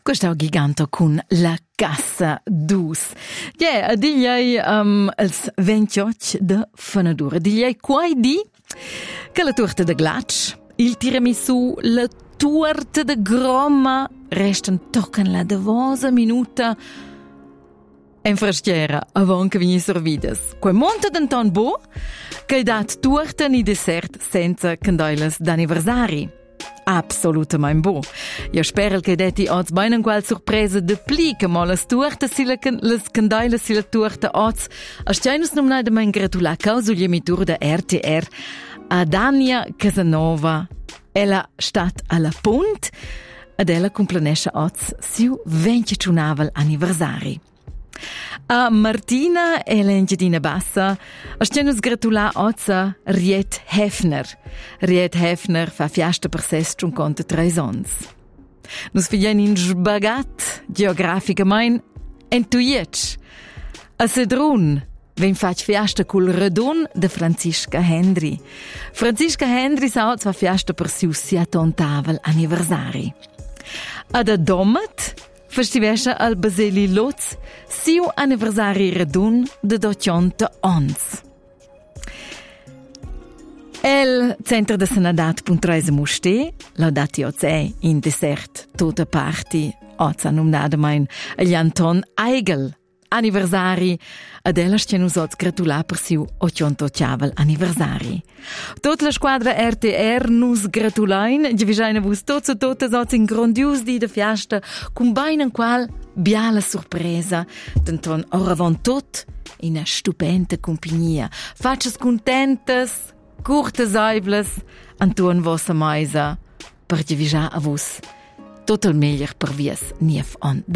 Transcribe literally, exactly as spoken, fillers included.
Questo è un gigante con la cassa dus. Yeah, digli um, als ventotto de Fanadura. Digli quai di che la torta de glacci, il tiramisù, la torta de gromma restan toccano la davosa minuta in fraschiera avant che vini servides. Quei monta d'anton bo che dat torta ni dessert senza candeiles d'anniversari. Absolutamente bo. Io spero che detti oggi bene qualche sorpresa de plica, ma le torte si le candele si le torte oggi. A stianus non mi mai gratulare causa l'emitur da R T R a Dania Casanova. Ella stat alla punt ed ella complanesce oggi siu venticinnavel anniversari. A Martina e l'Engedina Bassa a stianus gratulare oggi Riet Hefner. Riet Hefner fa fiasta per sest un conto tre sons. Nus figlien in sbagat geograficamente entuiec. A Sedrun ven fac fiasta col radun de Franziska Hendry. Franziska Hendry sa oggi fa fiasta per siu siatontavel anniversari. Ad a Domet festivescha al Baseli Lutz siu anniversari radun de dottonta ons. El centro de sanadat puntreise muste, laudati oze in dessert tota parti, oza numnada mein agli Anton Eigel anniversari, ad ella stienus oz gratular per siu ottantottiavel anniversari. Tot la squadra R T R nus gratulain, givisaina vus tots e totes oz in grandius di de fiasta, cum bain qual biala sorpresa, denton oravon tot in a stupenda compagnia. Faccias contentes, curtes aivles, Anton vossa meisa, per givisà a vus tot il meglier per vies nief on.